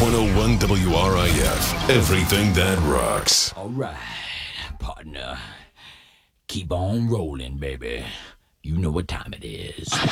101 WRIF. Everything that rocks. All right, partner. Keep on rolling, baby. You know what time it is.